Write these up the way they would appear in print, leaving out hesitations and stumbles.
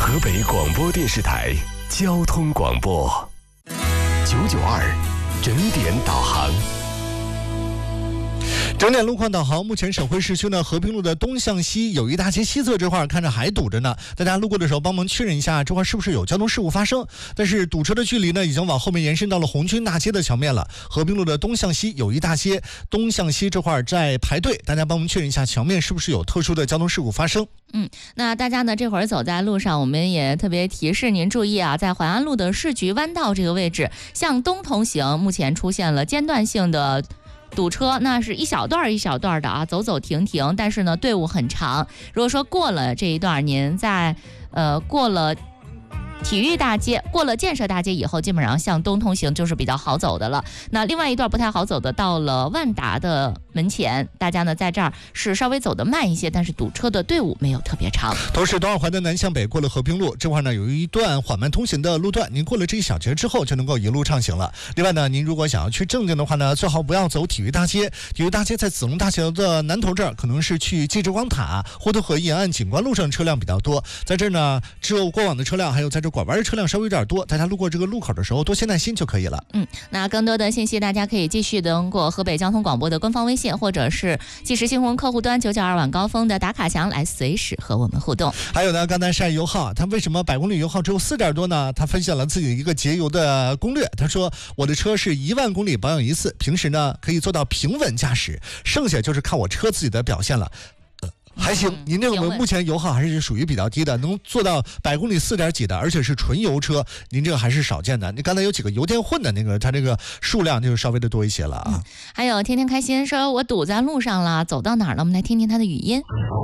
河北广播电视台交通广播992整点导航。 整点路况导航，目前省会市区呢，和平路的东向西友谊大街西侧这块看着还堵着呢，大家路过的时候帮忙确认一下这块是不是有交通事故发生。但是堵车的距离呢，已经往后面延伸到了红军大街的桥面了。和平路的东向西友谊大街东向西这块在排队，大家帮忙确认一下桥面是不是有特殊的交通事故发生。 那大家呢这会儿走在路上，我们也特别提示您注意啊，在淮安路的市局弯道这个位置向东通行，目前出现了间断性的堵车，那是一小段一小段的啊，走走停停，但是呢队伍很长。如果说过了这一段，您在过了体育大街，过了建设大街以后，基本上向东通行就是比较好走的了。那另外一段不太好走的，到了万达的门前，大家呢在这儿是稍微走得慢一些，但是堵车的队伍没有特别长。 同时，东二环的南向北过了和平路这块呢，有一段缓慢通行的路段，您过了这一小节之后就能够一路畅行了。另外呢，您如果想要去正定的话呢，最好不要走体育大街。体育大街在子龙大桥的南头这儿，可能是去济州光塔、呼图河沿岸景观路上车辆比较多，在这儿呢，只有过往的车辆，还有在这拐弯的车辆稍微有点多，大家路过这个路口的时候多些耐心就可以了。 那更多的信息大家可以继续通过河北交通广播的官方微信，或者是即时新闻客户端992晚高峰的打卡墙来随时和我们互动。 还有呢，刚才晒油耗，他为什么100公里油耗只有4点多呢？他分享了自己的一个节油的攻略。他说，我的车是1万公里保养一次，平时呢可以做到平稳驾驶，剩下就是看我车自己的表现了。还行，您这个目前油耗还是属于比较低的，能做到100公里4点几的，而且是纯油车，您这个还是少见的。你刚才有几个油电混的那个，它这个数量就稍微的多一些了啊。 还有天天开心说，我堵在路上了，走到哪儿了？我们来听听他的语音。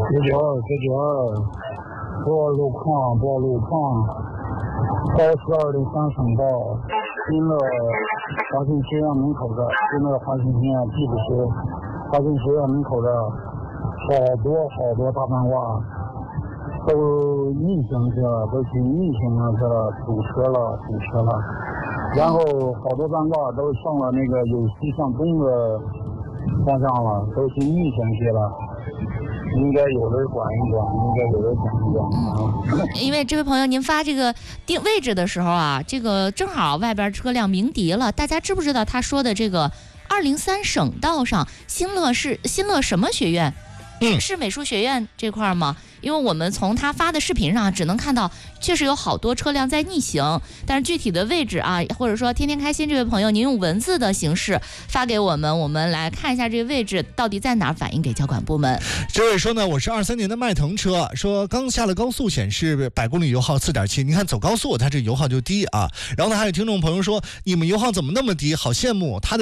992过路况，高420省道，进了华信学院门口的，进了华信学院地不学，华信学院门口的。好多大半挂都逆行去了，都去逆行了去了，堵车了。然后好多半挂都上了那个有西向东的方向了，都去逆行去了。应该有人管一管，应该有人讲一讲啊。 因为这位朋友您发这个定位置的时候啊，这个正好外边车辆鸣笛了，大家知不知道他说的这个203省道上新乐什么学院？是美术学院这块吗？因为我们从他发的视频上只能看到确实有好多车辆在逆行，但是具体的位置啊，或者说天天开心这位朋友您用文字的形式发给我们，我们来看一下这个位置到底在哪儿，反映给交管部门。 这位说呢，我是23年的迈腾车，说刚下了高速显示100公里油耗4.7，你看走高速它这油耗就低啊。然后呢还有听众朋友说，你们油耗怎么那么低，好羡慕，他的